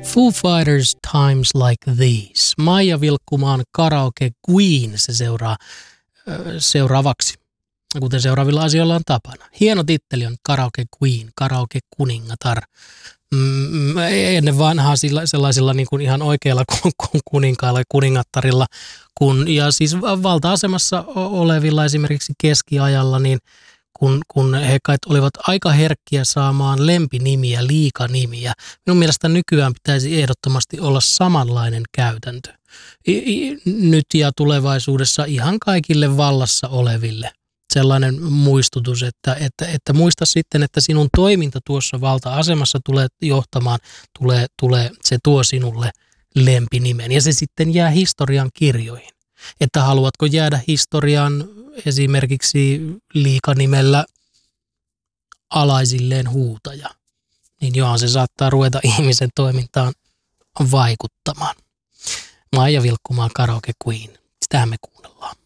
Foo Fighters Times Like These. Maija Vilkkumaan Karaoke Queen se seuraa seuraavaksi, kuten seuraavilla asioilla on tapana. Hieno titteli on Karaoke Queen, Karaoke kuningatar. Ennen vanhaa sellaisilla niin kuin ihan oikeilla kuninkailla ja kuningattarilla, ja siis valta-asemassa olevilla esimerkiksi keskiajalla, niin kun he olivat aika herkkiä saamaan lempinimiä, liikanimiä. Minun mielestä nykyään pitäisi ehdottomasti olla samanlainen käytäntö. Nyt ja tulevaisuudessa ihan kaikille vallassa oleville. Sellainen muistutus, että muista sitten, että sinun toiminta tuossa valta-asemassa tulee johtamaan, se tuo sinulle lempinimen ja se sitten jää historian kirjoihin. Että haluatko jäädä historian esimerkiksi liikanimellä alaisilleen huutaja, niin johan se saattaa ruveta ihmisen toimintaan vaikuttamaan. Maija Vilkkumaan Karaoke Queen, sitähän me kuunnellaan.